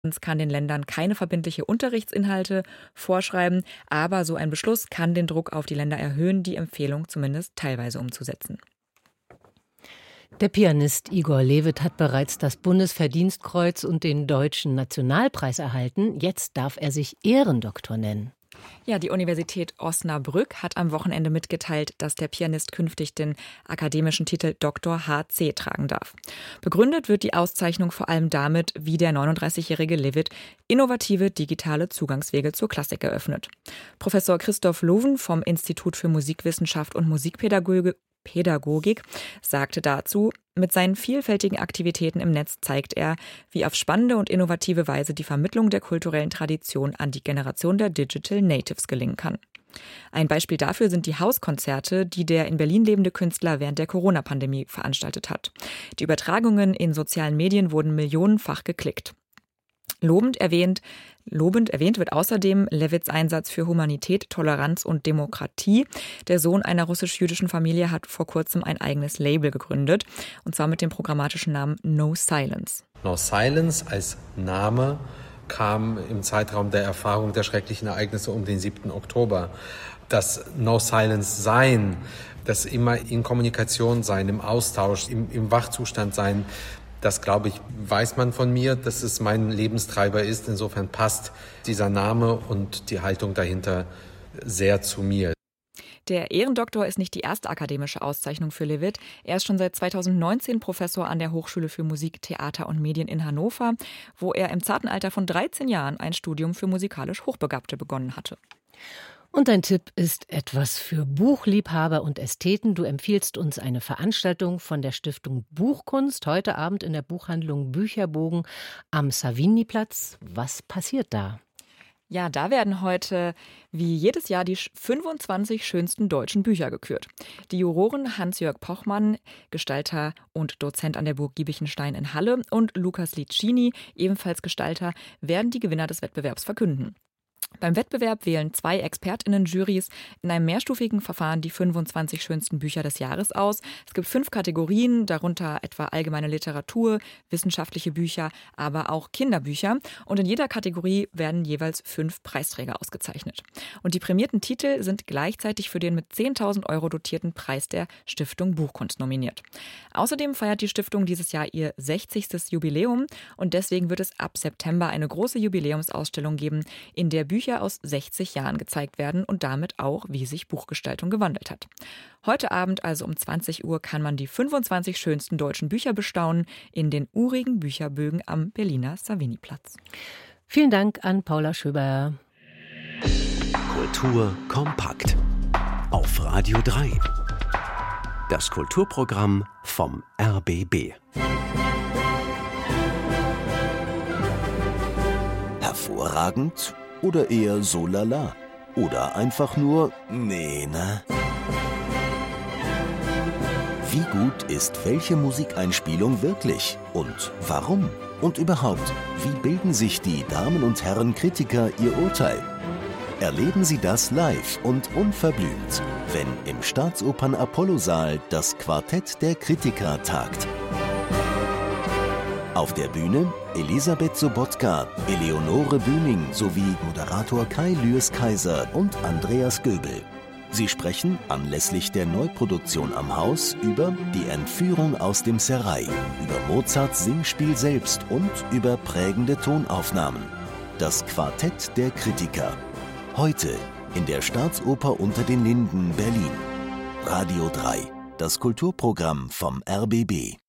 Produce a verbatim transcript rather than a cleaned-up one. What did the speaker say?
Es kann den Ländern keine verbindliche Unterrichtsinhalte vorschreiben, aber so ein Beschluss kann den Druck auf die Länder erhöhen, die Empfehlung zumindest teilweise umzusetzen. Der Pianist Igor Levit hat bereits das Bundesverdienstkreuz und den Deutschen Nationalpreis erhalten. Jetzt darf er sich Ehrendoktor nennen. Ja, die Universität Osnabrück hat am Wochenende mitgeteilt, dass der Pianist künftig den akademischen Titel Doktor H C tragen darf. Begründet wird die Auszeichnung vor allem damit, wie der neununddreißigjährige Levit innovative digitale Zugangswege zur Klassik eröffnet. Professor Christoph Loven vom Institut für Musikwissenschaft und Musikpädagogik Pädagogik sagte dazu, mit seinen vielfältigen Aktivitäten im Netz zeigt er, wie auf spannende und innovative Weise die Vermittlung der kulturellen Tradition an die Generation der Digital Natives gelingen kann. Ein Beispiel dafür sind die Hauskonzerte, die der in Berlin lebende Künstler während der Corona-Pandemie veranstaltet hat. Die Übertragungen in sozialen Medien wurden millionenfach geklickt. Lobend erwähnt, lobend erwähnt wird außerdem Levits Einsatz für Humanität, Toleranz und Demokratie. Der Sohn einer russisch-jüdischen Familie hat vor kurzem ein eigenes Label gegründet, und zwar mit dem programmatischen Namen No Silence. No Silence als Name kam im Zeitraum der Erfahrung der schrecklichen Ereignisse um den siebten Oktober. Das No Silence Sein, das immer in Kommunikation sein, im Austausch, im, im Wachzustand sein, das, glaube ich, weiß man von mir, dass es mein Lebenstreiber ist. Insofern passt dieser Name und die Haltung dahinter sehr zu mir. Der Ehrendoktor ist nicht die erste akademische Auszeichnung für Levit. Er ist schon seit zweitausendneunzehn Professor an der Hochschule für Musik, Theater und Medien in Hannover, wo er im zarten Alter von dreizehn Jahren ein Studium für musikalisch Hochbegabte begonnen hatte. Und dein Tipp ist etwas für Buchliebhaber und Ästheten. Du empfiehlst uns eine Veranstaltung von der Stiftung Buchkunst heute Abend in der Buchhandlung Bücherbogen am Savignyplatz. Was passiert da? Ja, da werden heute wie jedes Jahr die fünfundzwanzig schönsten deutschen Bücher gekürt. Die Juroren Hans-Jörg Pochmann, Gestalter und Dozent an der Burg Giebichenstein in Halle, und Lukas Licini, ebenfalls Gestalter, werden die Gewinner des Wettbewerbs verkünden. Beim Wettbewerb wählen zwei ExpertInnen-Jurys in einem mehrstufigen Verfahren die fünfundzwanzig schönsten Bücher des Jahres aus. Es gibt fünf Kategorien, darunter etwa allgemeine Literatur, wissenschaftliche Bücher, aber auch Kinderbücher. Und in jeder Kategorie werden jeweils fünf Preisträger ausgezeichnet. Und die prämierten Titel sind gleichzeitig für den mit zehntausend Euro dotierten Preis der Stiftung Buchkunst nominiert. Außerdem feiert die Stiftung dieses Jahr ihr sechzigstes Jubiläum, und deswegen wird es ab September eine große Jubiläumsausstellung geben, in der Bücher aus sechzig Jahren gezeigt werden und damit auch, wie sich Buchgestaltung gewandelt hat. Heute Abend, also um zwanzig Uhr, kann man die fünfundzwanzig schönsten deutschen Bücher bestaunen in den urigen Bücherbögen am Berliner Savignyplatz. Vielen Dank an Paula Schöber. Kultur kompakt auf Radio drei. Das Kulturprogramm vom R B B. Hervorragend oder eher so lala? Oder einfach nur nee, ne? Wie gut ist welche Musikeinspielung wirklich? Und warum? Und überhaupt, wie bilden sich die Damen und Herren Kritiker ihr Urteil? Erleben Sie das live und unverblümt, wenn im Staatsopern Apollo-Saal das Quartett der Kritiker tagt. Auf der Bühne Elisabeth Sobotka, Eleonore Bühning sowie Moderator Kai Lüers-Kaiser und Andreas Göbel. Sie sprechen anlässlich der Neuproduktion am Haus über die Entführung aus dem Serail, über Mozarts Singspiel selbst und über prägende Tonaufnahmen. Das Quartett der Kritiker. Heute in der Staatsoper Unter den Linden, Berlin. Radio drei, das Kulturprogramm vom R B B.